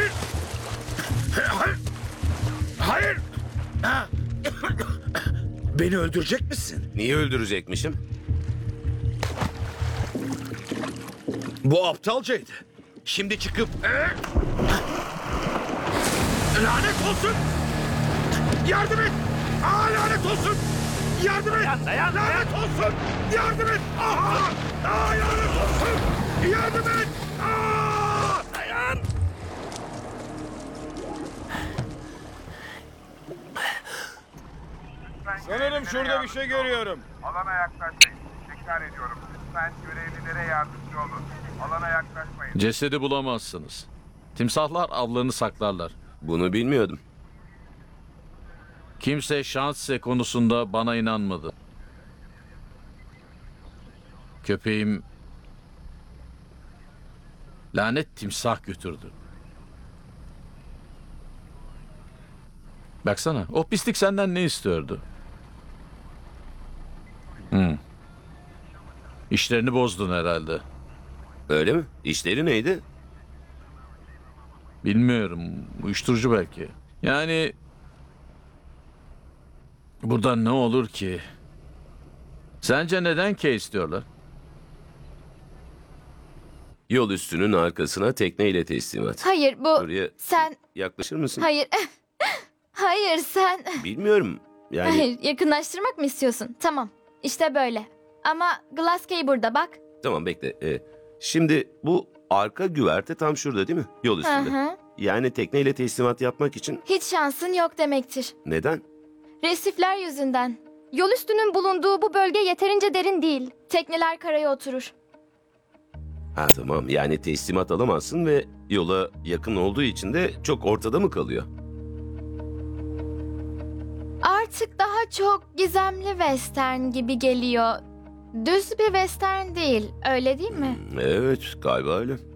Hayır! Hayır! Hayır! Beni öldürecek misin? Niye öldürecekmişim? Bu aptalcaydı. Şimdi çıkıp... Lanet olsun! Yardım et! Lanet olsun! Yardım et! Lanet olsun! Yardım et! Lanet olsun! Yardım et! Dayan! Sanırım şurada bir şey görüyorum. Alana yaklaşmayın. Tekrar ediyorum. Lütfen görevlilere yardımcı olun. Alana yaklaşmayın. Cesedi bulamazsınız. Timsahlar avlarını saklarlar. Bunu bilmiyordum. Kimse şanse konusunda bana inanmadı. Köpeğim lanet timsah götürdü. Baksana, o pislik senden ne istiyordu? İşlerini bozdun herhalde. Öyle mi? İşleri neydi? Bilmiyorum, uyuşturucu belki. Yani burada ne olur ki? Sence neden Kay istiyorlar? Yol üstünün arkasına tekneyle teslimat. Hayır bu Oraya sen yaklaşır mısın? hayır. Hayır sen. Bilmiyorum. Yani Hayır yakınlaştırmak mı istiyorsun? Tamam işte böyle. Ama Glaskey burada bak. tamam bekle. Şimdi bu arka güverte tam şurada değil mi? Yol Hı üstünde. hı. Yani tekneyle teslimat yapmak için Hiç şansın yok demektir. neden? Resifler yüzünden. Yol üstünün bulunduğu bu bölge yeterince derin değil. Tekneler karaya oturur. Ha tamam, yani teslimat alamazsın ve yola yakın olduğu için de çok ortada mı kalıyor? Artık daha çok gizemli western gibi geliyor. Düz bir western değil, öyle değil mi? Evet, galiba öyle.